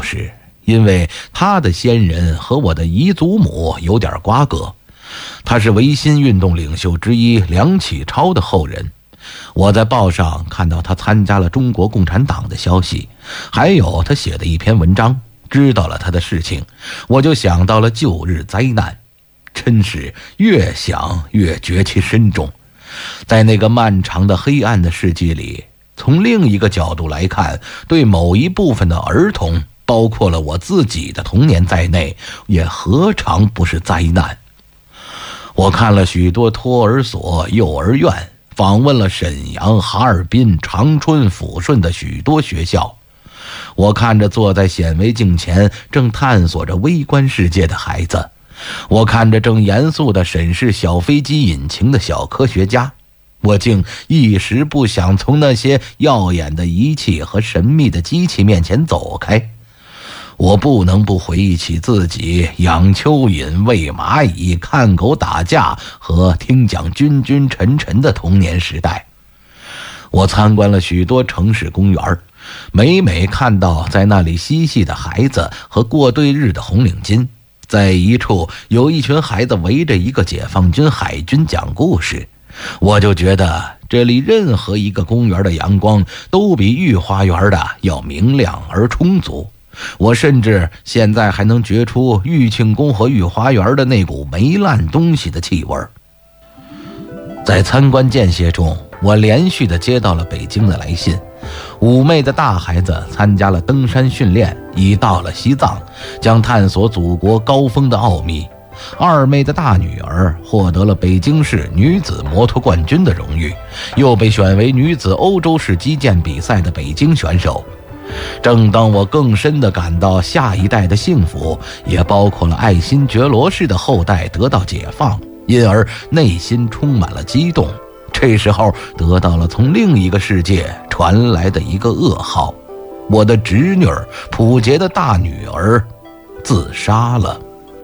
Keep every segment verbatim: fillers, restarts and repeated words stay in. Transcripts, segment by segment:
事，因为他的先人和我的姨祖母有点瓜葛。他是维新运动领袖之一梁启超的后人。我在报上看到他参加了中国共产党的消息，还有他写的一篇文章，知道了他的事情，我就想到了旧日灾难，真是越想越觉其深重。在那个漫长的黑暗的世纪里，从另一个角度来看，对某一部分的儿童，包括了我自己的童年在内，也何尝不是灾难。我看了许多托儿所、幼儿园，访问了沈阳、哈尔滨、长春、抚顺的许多学校。我看着坐在显微镜前正探索着微观世界的孩子，我看着正严肃地审视小飞机引擎的小科学家，我竟一时不想从那些耀眼的仪器和神秘的机器面前走开。我不能不回忆起自己养蚯蚓、喂蚂蚁、看狗打架和听讲君君臣臣的童年时代。我参观了许多城市公园，每每看到在那里嬉戏的孩子和过对日的红领巾，在一处有一群孩子围着一个解放军海军讲故事，我就觉得这里任何一个公园的阳光都比御花园的要明亮而充足。我甚至现在还能觉出玉庆宫和御花园的那股霉烂东西的气味。在参观间歇中，我连续地接到了北京的来信。五妹的大孩子参加了登山训练，已到了西藏，将探索祖国高峰的奥秘。二妹的大女儿获得了北京市女子摩托冠军的荣誉，又被选为女子欧洲市击剑比赛的北京选手。正当我更深地感到下一代的幸福，也包括了爱新觉罗氏的后代得到解放，因而内心充满了激动。这时候得到了从另一个世界传来的一个噩耗，我的侄女普杰的大女儿自杀了。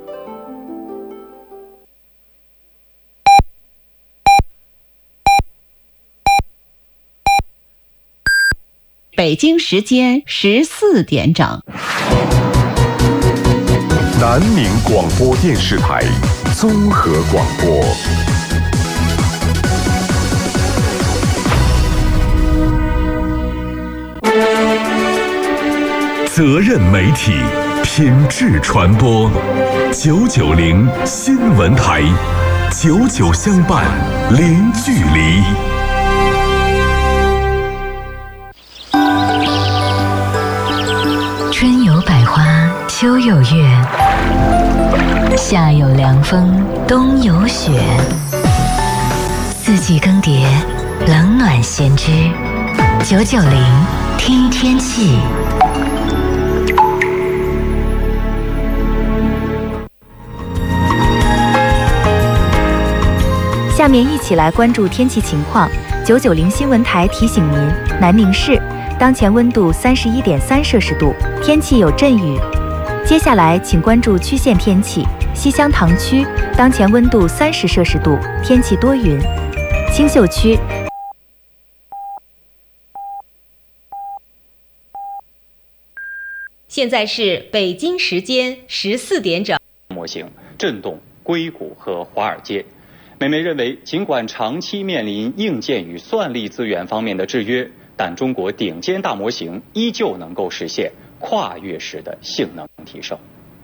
北京时间十四点整， 南宁广播电视台综合广播。责任媒体，品质传播。九九零新闻台，久久相伴，零距离。 春有百花，秋有月，夏有凉风，冬有雪。四季更迭，冷暖先知。九九零听天气。 下面一起来关注天气情况。九九零新闻台提醒您，南宁市当前温度三十一点三摄氏度，天气有阵雨。接下来请关注区县天气。西乡塘区当前温度三十摄氏度，天气多云。青秀区。 现在是北京时间十四点整。 模型震动硅谷和华尔街。美媒认为，尽管长期面临硬件与算力资源方面的制约，但中国顶尖大模型依旧能够实现跨越式的性能提升。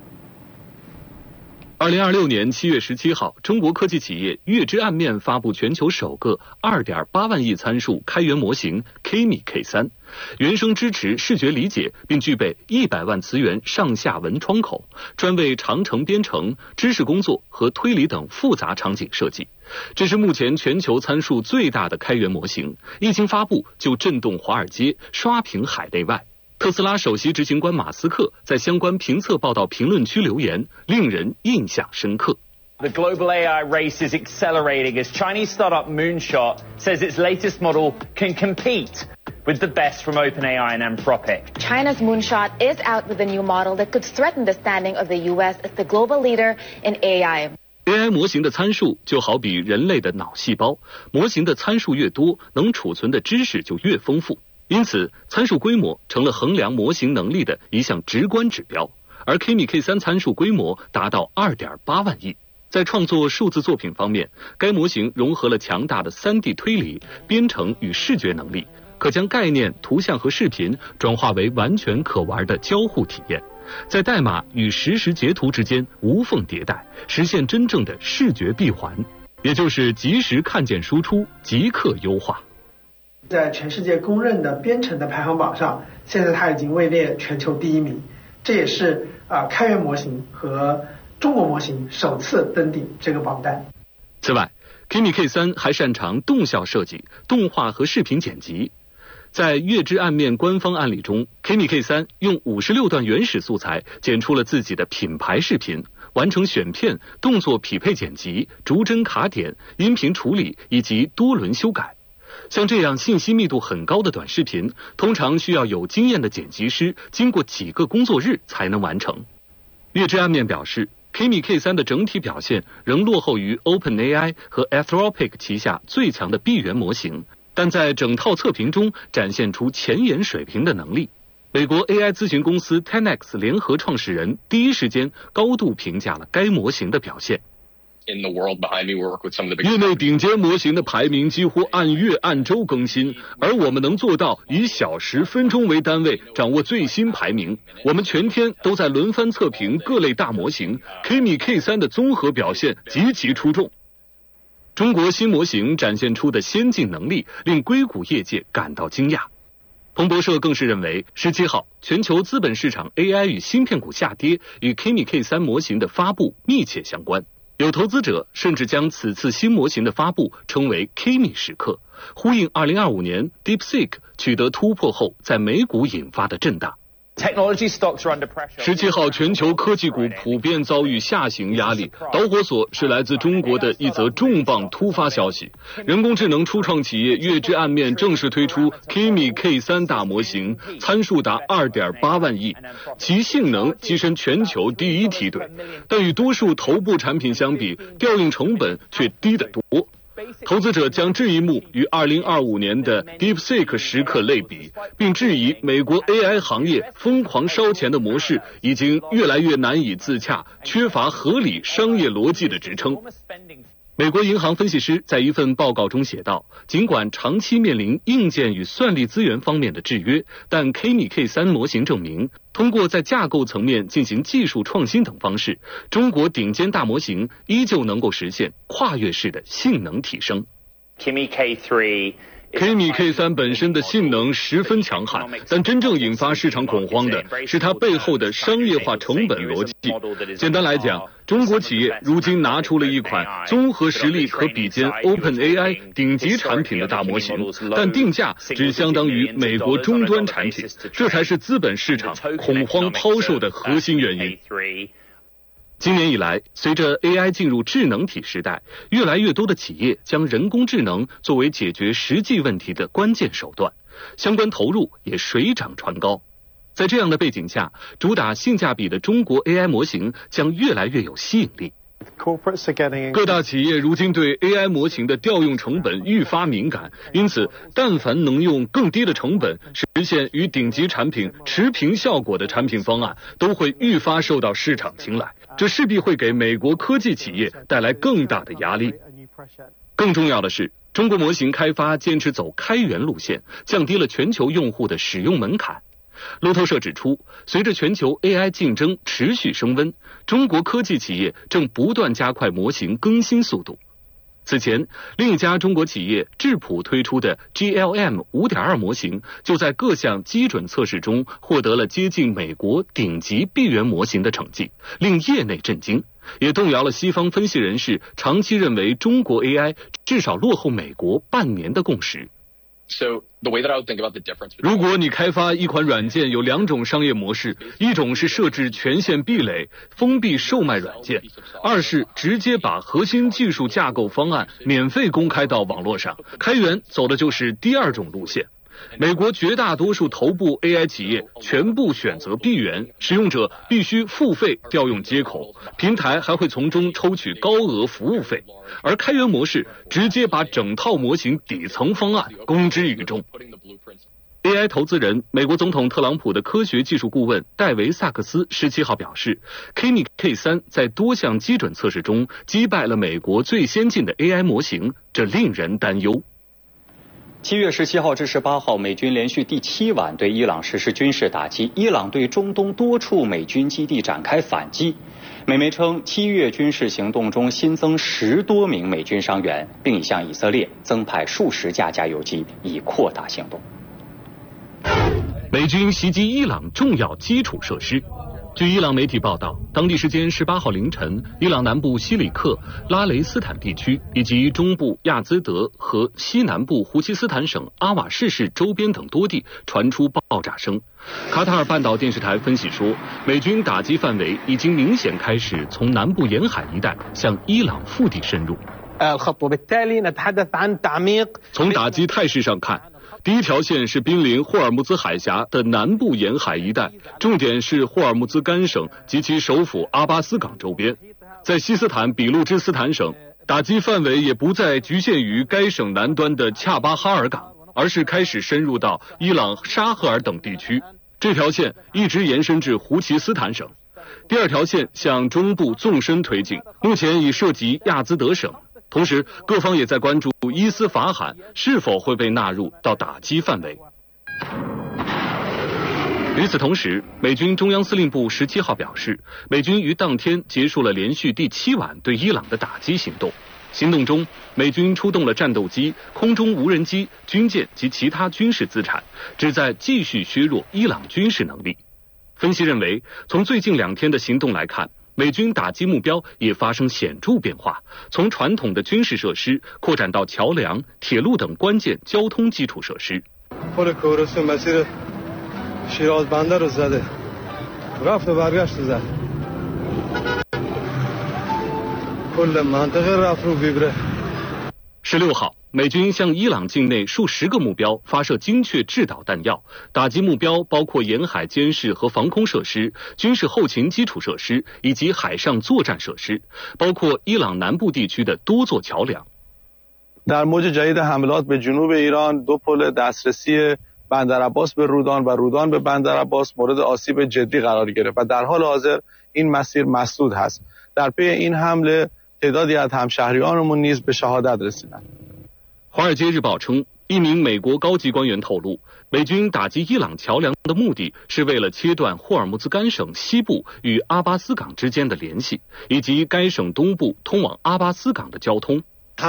二零二六年七月十七号，中国科技企业月之暗面发布全球首个 二点八万亿参数开源模型 K M I K 三， 原生支持视觉理解，并具备一百万词元上下文窗口，专为长程编程、知识工作和推理等复杂场景设计。这是目前全球参数最大的开源模型，一经发布就震动华尔街，刷屏海内外。特斯拉首席执行官马斯克在相关评测报道评论区留言，令人印象深刻。 The global A I race is accelerating as Chinese startup Moonshot says its latest model can compete with the best from OpenAI and Anthropic. China's Moonshot is out with a new model that could threaten the standing of the U S as the global leader in A I.A I 模型的参数就好比人类的脑细胞，模型的参数越多，能储存的知识就越丰富。 因此参数规模成了衡量模型能力的一项直观指标，而 K M I K 三 参数规模达到 二点八万亿。在创作数字作品方面，该模型融合了强大的 三 D 推理、编程与视觉能力，可将概念、图像和视频转化为完全可玩的交互体验，在代码与实时截图之间无缝迭代，实现真正的视觉闭环，也就是即时看见输出，即刻优化。 在全世界公认的编程的排行榜上，现在它已经位列全球第一名，这也是啊、呃、开源模型和中国模型首次登顶这个榜单。 此外 K M I K 三 还擅长动效设计、动画和视频剪辑。在月之暗面官方案例中， K M I K 三 用五十六段原始素材剪出了自己的品牌视频，完成选片、动作匹配剪辑、逐帧卡点、音频处理以及多轮修改。像这样信息密度很高的短视频，通常需要有经验的剪辑师经过几个工作日才能完成。月之暗面表示， K M I K 三 的整体表现仍落后于 OpenAI 和 Anthropic 旗下最强的闭源模型，但在整套测评中展现出前沿水平的能力。美国 A I 咨询公司 ten X 联合创始人第一时间高度评价了该模型的表现。业内顶尖模型的排名几乎按月按周更新，而我们能做到以小时分钟为单位掌握最新排名。我们全天都在轮番测评各类大模型， K M I K 三 的综合表现极其出众。中国新模型展现出的先进能力令硅谷业界感到惊讶。彭博社更是认为，十七号全球资本市场 A I 与芯片股下跌与 K M I K 三 模型的发布密切相关。有投资者甚至将此次新模型的发布称为 K M I 时刻，呼应二零二五年 DeepSeek 取得突破后在美股引发的震荡。十七号全球科技股普遍遭遇下行压力，导火索是来自中国的一则重磅突发消息。人工智能初创企业月之暗面正式推出 K M I K 三 大模型，参数达 二点八万亿，其性能跻身全球第一梯队，但与多数头部产品相比，调用成本却低得多。投资者将这一幕与二零二五年的 DeepSeek 时刻类比，并质疑美国 A I 行业疯狂烧钱的模式已经越来越难以自洽，缺乏合理商业逻辑的支撑。美国银行分析师在一份报告中写道，尽管长期面临硬件与算力资源方面的制约，但 K M I K 三 模型证明，通过在架构层面进行技术创新等方式，中国顶尖大模型依旧能够实现跨越式的性能提升。 K M I K 三 K M I K 三 本身的性能十分强悍，但真正引发市场恐慌的是它背后的商业化成本逻辑。简单来讲，中国企业如今拿出了一款综合实力可比肩 OpenAI 顶级产品的大模型，但定价只相当于美国终端产品，这才是资本市场恐慌抛售的核心原因。今年以来，随着 A I 进入智能体时代，越来越多的企业将人工智能作为解决实际问题的关键手段，相关投入也水涨船高。在这样的背景下，主打性价比的中国 A I 模型将越来越有吸引力。各大企业如今对 A I 模型的调用成本愈发敏感，因此但凡能用更低的成本实现与顶级产品持平效果的产品方案，都会愈发受到市场青睐，这势必会给美国科技企业带来更大的压力。更重要的是，中国模型开发坚持走开源路线，降低了全球用户的使用门槛。路透社指出，随着全球 A I 竞争持续升温，中国科技企业正不断加快模型更新速度。此前，另一家中国企业智谱推出的 G L M 五点二 模型，就在各项基准测试中获得了接近美国顶级闭源模型的成绩，令业内震惊，也动摇了西方分析人士长期认为中国 A I 至少落后美国半年的共识。如果你开发一款软件，有两种商业模式，一种是设置权限壁垒，封闭售卖软件；二是直接把核心技术架构方案免费公开到网络上。开源走的就是第二种路线。美国绝大多数头部 A I 企业全部选择闭源，使用者必须付费调用接口，平台还会从中抽取高额服务费。而开源模式直接把整套模型底层方案公之于众。 A I 投资人、美国总统特朗普的科学技术顾问戴维·萨克斯十七号表示 ，K M I K 三 在多项基准测试中击败了美国最先进的 A I 模型，这令人担忧。 七月十七号至十八号，美军连续第七晚对伊朗实施军事打击，伊朗对中东多处美军基地展开反击。美媒称，七月军事行动中新增十多名美军伤员，并已向以色列增派数十架加油机，以扩大行动。 美军袭击伊朗重要基础设施。据伊朗媒体报道，当地时间十八号凌晨，伊朗南部西里克、拉雷斯坦地区以及中部亚兹德和西南部胡齐斯坦省阿瓦士市周边等多地传出爆炸声。卡塔尔半岛电视台分析说，美军打击范围已经明显开始从南部沿海一带向伊朗腹地深入。从打击态势上看，第一条线是濒临霍尔木兹海峡的南部沿海一带，重点是霍尔木兹干省及其首府阿巴斯港周边。在西斯坦比路支斯坦省，打击范围也不再局限于该省南端的恰巴哈尔港，而是开始深入到伊朗沙赫尔等地区。这条线一直延伸至胡齐斯坦省。第二条线向中部纵深推进，目前已涉及亚兹德省。同时，各方也在关注伊斯法罕是否会被纳入到打击范围。与此同时，美军中央司令部十七号表示，美军于当天结束了连续第七晚对伊朗的打击行动。行动中，美军出动了战斗机、空中无人机、军舰及其他军事资产，旨在继续削弱伊朗军事能力。分析认为，从最近两天的行动来看，美军打击目标也发生显著变化，从传统的军事设施扩展到桥梁、铁路等关键交通基础设施。十六号，美军向伊朗境内数十个目标发射精确制导弹药，打击目标包括沿海监视和防空设施、军事后勤基础设施以及海上作战设施，包括伊朗南部地区的多座桥梁。 در موج جدید حملات به جنوب ایران دو پل دسترسی بندر عباس به رودان و رودان به بندر عباس مورد آسیب جدی قرار گرفت و در حال حاضر این مسیر مسدود هست. در پی این حمله تعدادی از همشهریانمون نیز به شهادت رسیدند. 华尔街日报称，一名美国高级官员透露，美军打击伊朗桥梁的目的是为了切断霍尔木兹干省西部与阿巴斯港之间的联系，以及该省东部通往阿巴斯港的交通。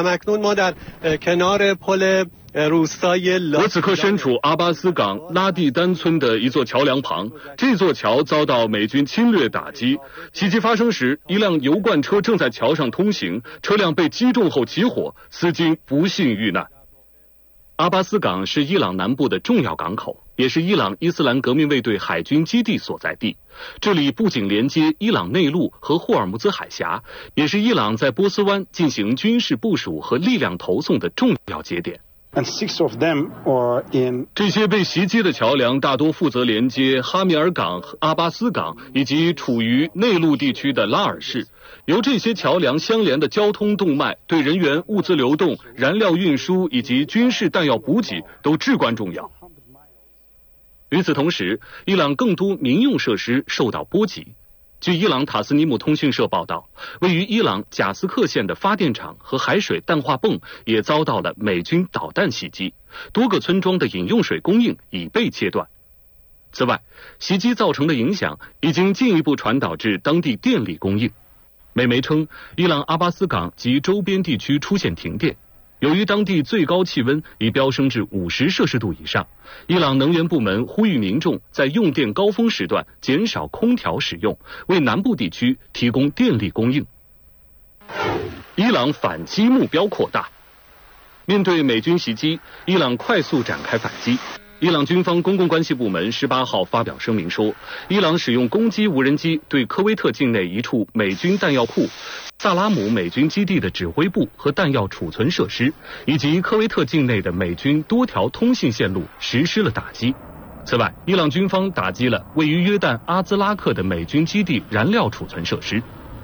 我此刻身处阿巴斯港拉蒂丹村的一座桥梁旁，这座桥遭到美军侵略打击。袭击发生时，一辆油罐车正在桥上通行，车辆被击中后起火，司机不幸遇难。阿巴斯港是伊朗南部的重要港口，也是伊朗伊斯兰革命卫队海军基地所在地。这里不仅连接伊朗内陆和霍尔木兹海峡，也是伊朗在波斯湾进行军事部署和力量投送的重要节点。 And six of them are in 这些被袭击的桥梁大多负责连接哈米尔港、阿巴斯港以及处于内陆地区的拉尔市。由这些桥梁相连的交通动脉对人员、物资流动、燃料运输以及军事弹药补给都至关重要。与此同时，伊朗更多民用设施受到波及。据伊朗塔斯尼姆通讯社报道，位于伊朗贾斯克县的发电厂和海水淡化泵也遭到了美军导弹袭击，多个村庄的饮用水供应已被切断。此外，袭击造成的影响已经进一步传导至当地电力供应。美媒称，伊朗阿巴斯港及周边地区出现停电。由于当地最高气温已飙升至五十摄氏度以上，伊朗能源部门呼吁民众在用电高峰时段减少空调使用，为南部地区提供电力供应。伊朗反击目标扩大。面对美军袭击，伊朗快速展开反击。伊朗军方公共关系部门十八号发表声明说，伊朗使用攻击无人机对科威特境内一处美军弹药库、萨拉姆美军基地的指挥部和弹药储存设施，以及科威特境内的美军多条通信线路实施了打击。此外，伊朗军方打击了位于约旦阿兹拉克的美军基地燃料储存设施。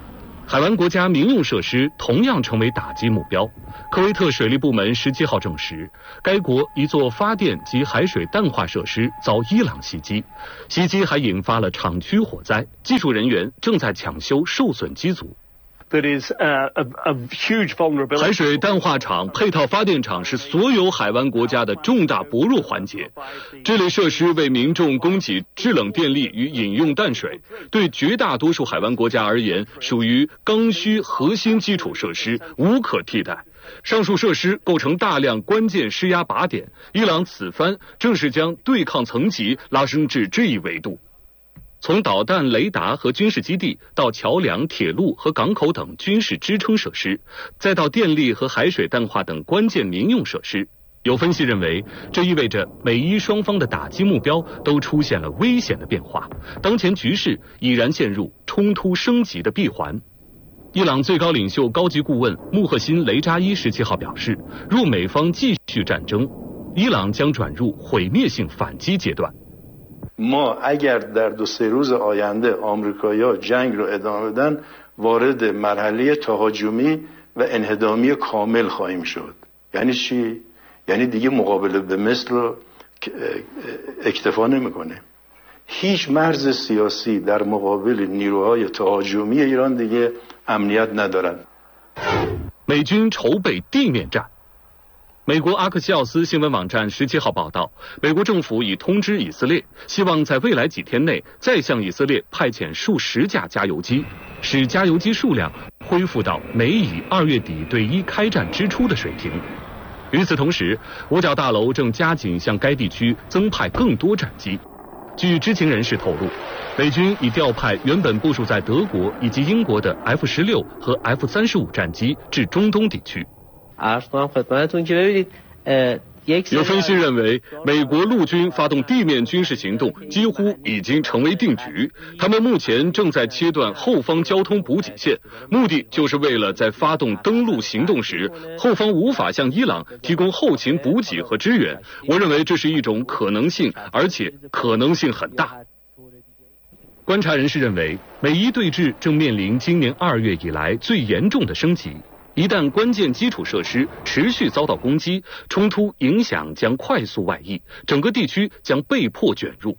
海湾国家民用设施同样成为打击目标。科威特水利部门十七号证实，该国一座发电及海水淡化设施遭伊朗袭击，袭击还引发了厂区火灾，技术人员正在抢修受损机组。 That is a, a, a huge vulnerability. 海水淡化厂配套发电厂是所有海湾国家的重大薄弱环节，这类设施为民众供给制冷电力与饮用淡水，对绝大多数海湾国家而言属于刚需核心基础设施，无可替代。上述设施构成大量关键施压靶点，伊朗此番正是将对抗层级拉升至这一维度。从导弹、雷达和军事基地到桥梁、铁路和港口等军事支撑设施，再到电力和海水淡化等关键民用设施，有分析认为，这意味着美伊双方的打击目标都出现了危险的变化，当前局势已然陷入冲突升级的闭环。伊朗最高领袖高级顾问穆赫辛·雷扎伊十七号表示，若美方继续战争，伊朗将转入毁灭性反击阶段。 ما اگر در دو سه روز آینده آمریکایی‌ها جنگ رو ادامه بدن وارد مرحله تهاجمی و انهدامی کامل خواهیم شد. یعنی چی؟ یعنی دیگه مقابله به مصر رو اکتفا نمیکنه. هیچ مرز سیاسی در مقابل نیروهای تهاجمی ایران دیگه امنیت ندارن. 美军筹备地面战。美国阿克西奥斯新闻网站十七号报道，美国政府已通知以色列，希望在未来几天内再向以色列派遣数十架加油机，使加油机数量恢复到美以二月底对伊开战之初的水平。与此同时，五角大楼正加紧向该地区增派更多战机。据知情人士透露，美军已调派原本部署在德国以及英国的 F 十六 和 F 三十五战机至中东地区。有分析认为，美国陆军发动地面军事行动几乎已经成为定局，他们目前正在切断后方交通补给线，目的就是为了在发动登陆行动时，后方无法向伊朗提供后勤补给和支援。我认为这是一种可能性，而且可能性很大。观察人士认为，美伊对峙正面临今年二月以来最严重的升级。一旦关键基础设施持续遭到攻击，冲突影响将快速外溢，整个地区将被迫卷入。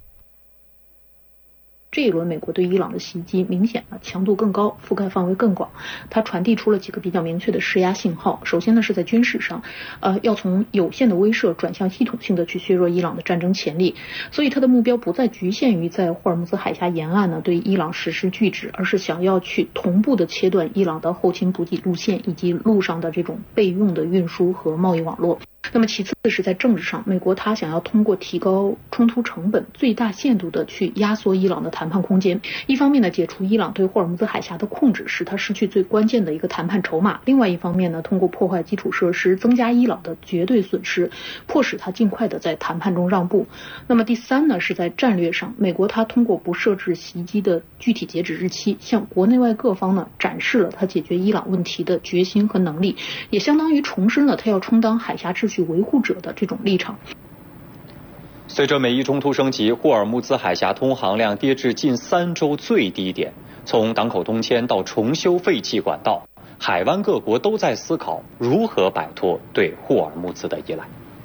这一轮美国对伊朗的袭击明显啊强度更高，覆盖范围更广，它传递出了几个比较明确的施压信号。首先呢是在军事上，呃要从有限的威慑转向系统性的去削弱伊朗的战争潜力，所以它的目标不再局限于在霍尔木兹海峡沿岸呢对伊朗实施拒止，而是想要去同步的切断伊朗的后勤补给路线以及路上的这种备用的运输和贸易网络。那么其次是在政治上，美国它想要通过提高冲突成本，最大限度的去压缩伊朗的谈判空间。一方面呢，解除伊朗对霍尔木兹海峡的控制，使它失去最关键的一个谈判筹码；另外一方面呢，通过破坏基础设施，增加伊朗的绝对损失，迫使它尽快的在谈判中让步。那么第三呢，是在战略上，美国它通过不设置袭击的具体截止日期，向国内外各方呢展示了它解决伊朗问题的决心和能力，也相当于重申了它要充当海峡秩序维护者的这种立场。 随着美伊冲突升级，霍尔木兹海峡通航量跌至近三周最低点。从港口通迁到重修废弃管道，海湾各国都在思考如何摆脱对霍尔木兹的依赖。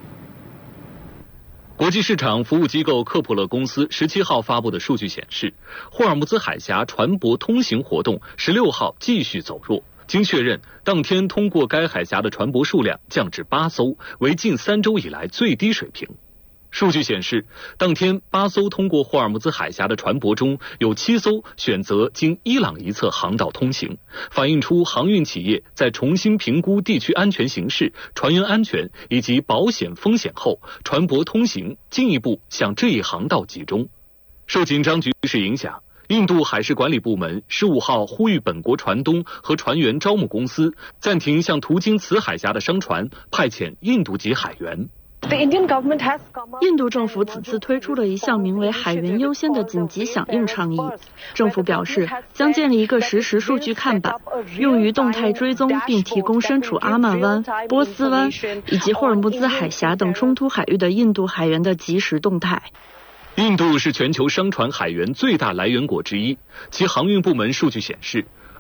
国际市场服务机构科普勒公司十七号发布的数据显示，霍尔木兹海峡船舶通行活动十六号继续走弱。经确认，当天通过该海峡的船舶数量降至八艘，为近三周以来最低水平。数据显示，当天八艘通过霍尔木兹海峡的船舶中，有七艘选择经伊朗一侧航道通行，反映出航运企业在重新评估地区安全形势、船员安全以及保险风险后，船舶通行进一步向这一航道集中。受紧张局势影响，印度海事管理部门十五号呼吁本国船东和船员招募公司暂停向途经此海峡的商船派遣印度籍海员。 印度政府此次推出了一项名为“海员优先”的紧急响应倡议。政府表示，将建立一个实时数据看板，用于动态追踪并提供身处阿曼湾、波斯湾以及霍尔木兹海峡等冲突海域的印度海员的即时动态。 印度是全球商船海员最大来源国之一，其航运部门数据显示，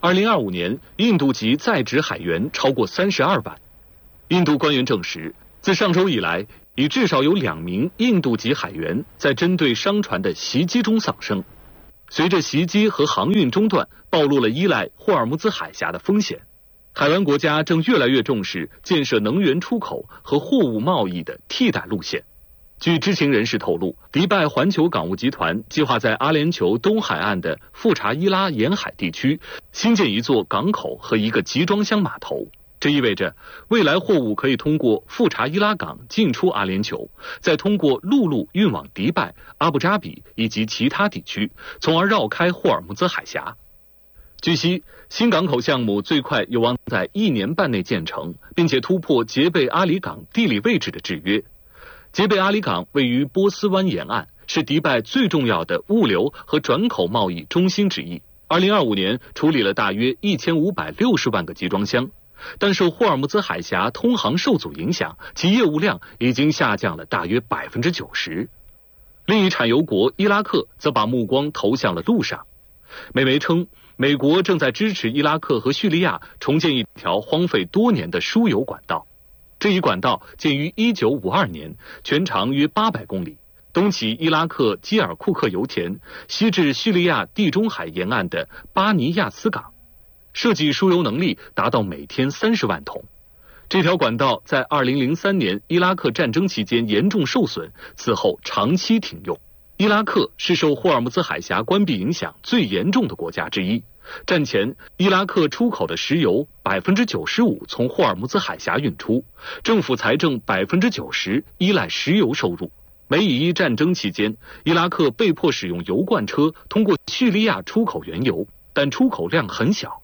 二零二五年，印度籍在职海员超过三十二万。印度官员证实，自上周以来，已至少有两名印度籍海员在针对商船的袭击中丧生。随着袭击和航运中断，暴露了依赖霍尔木兹海峡的风险。海湾国家正越来越重视建设能源出口和货物贸易的替代路线。据知情人士透露，迪拜环球港务集团计划在阿联酋东海岸的富查伊拉沿海地区新建一座港口和一个集装箱码头。这意味着未来货物可以通过富查伊拉港进出阿联酋，再通过陆路运往迪拜、阿布扎比以及其他地区，从而绕开霍尔木兹海峡。据悉，新港口项目最快有望在一年半内建成，并且突破杰贝阿里港地理位置的制约。杰贝阿里港位于波斯湾沿岸，是迪拜最重要的物流和转口贸易中心之一。二零二五年处理了大约一千五百六十万个集装箱，但受霍尔木兹海峡通航受阻影响，其业务量已经下降了大约百分之九十。另一产油国伊拉克则把目光投向了陆上。美媒称，美国正在支持伊拉克和叙利亚重建一条荒废多年的输油管道。这一管道建于一九五二年，全长约八百公里，东起伊拉克基尔库克油田，西至叙利亚地中海沿岸的巴尼亚斯港，设计输油能力达到每天三十万桶。这条管道在二零零三年伊拉克战争期间严重受损，此后长期停用。伊拉克是受霍尔木兹海峡关闭影响最严重的国家之一。战前，伊拉克出口的石油百分之九十五从霍尔木兹海峡运出，政府财政百分之九十依赖石油收入。美以伊战争期间，伊拉克被迫使用油罐车通过叙利亚出口原油，但出口量很小。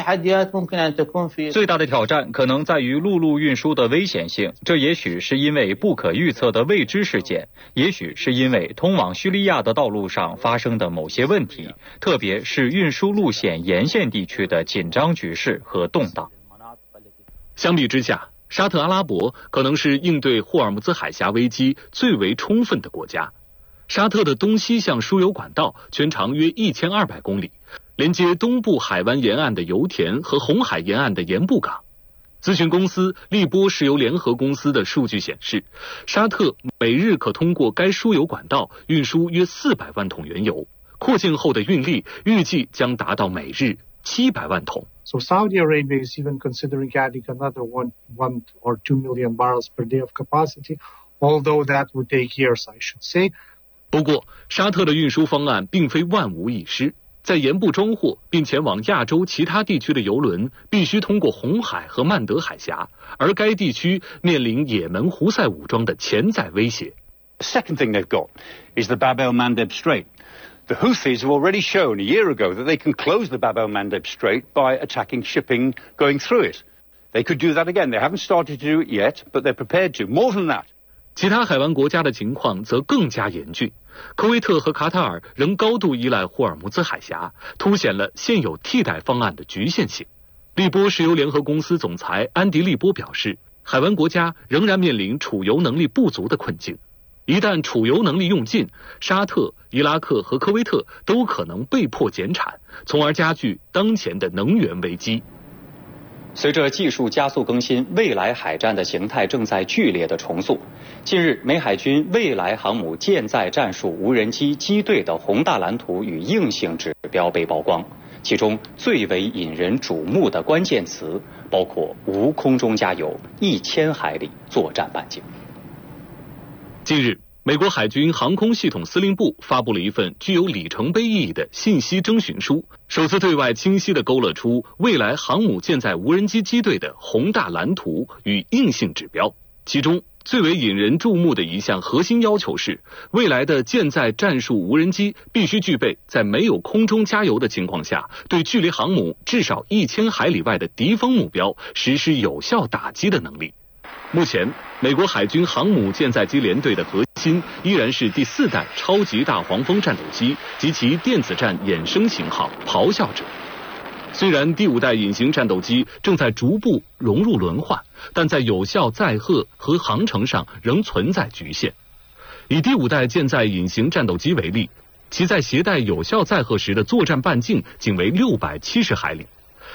最大的挑战可能在于陆路运输的危险性，这也许是因为不可预测的未知事件，也许是因为通往叙利亚的道路上发生的某些问题，特别是运输路线沿线地区的紧张局势和动荡。 相比之下，沙特阿拉伯可能是应对霍尔木兹海峡危机最为充分的国家。沙特的东西向输油管道全长约一千二百公里，连接东部海湾沿岸的油田和红海沿岸的盐布港。咨询公司利波石油联合公司的数据显示，沙特每日可通过该输油管道运输约四百万桶原油，扩建后的运力预计将达到每日七百万桶。 So Saudi Arabia is even considering adding another one, one or two million barrels per day of capacity, although that would take years, I should say. 不过，沙特的运输方案并非万无一失。在盐布装货并前往亚洲其他地区的油轮必须通过红海和曼德海峡，而该地区面临也门胡塞武装的潜在威胁。 The second thing they've got is the Bab el-Mandeb Strait. The Houthis have already shown a year ago that they can close the Bab el-Mandeb Strait by attacking shipping going through it. They could do that again. They haven't started to do it yet, but they're prepared to. More than that. 其他海湾国家的情况则更加严峻。科威特和卡塔尔仍高度依赖霍尔木兹海峡，凸显了现有替代方案的局限性。利波石油联合公司总裁安迪利波表示，海湾国家仍然面临储油能力不足的困境。一旦储油能力用尽，沙特、伊拉克和科威特都可能被迫减产，从而加剧当前的能源危机。 随着技术加速更新，未来海战的形态正在剧烈的重塑。近日，美海军未来航母舰载战术无人机机队的宏大蓝图与硬性指标被曝光，其中最为引人瞩目的关键词包括无空中加油、一千海里作战半径。 近日，美国海军航空系统司令部发布了一份具有里程碑意义的信息征询书，首次对外清晰地勾勒出未来航母舰载无人机机队的宏大蓝图与硬性指标。其中最为引人注目的一项核心要求是，未来的舰载战术无人机必须具备在没有空中加油的情况下，对距离航母至少一千海里外的敌方目标实施有效打击的能力。目前，美国海军航母舰载机联队的核心依然是第四代超级大黄蜂战斗机及其电子战衍生型号咆哮者。虽然第五代隐形战斗机正在逐步融入轮换，但在有效载荷和航程上仍存在局限。以第五代舰载隐形战斗机为例，其在携带有效载荷时的作战半径仅为六百七十海里，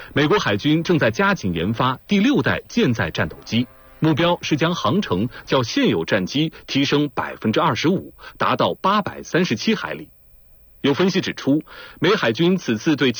美国海军正在加紧研发第六代舰载战斗机，目标是将航程较现有战机提升百分之二十五，达到八百三十七海里。有分析指出，美海军此次对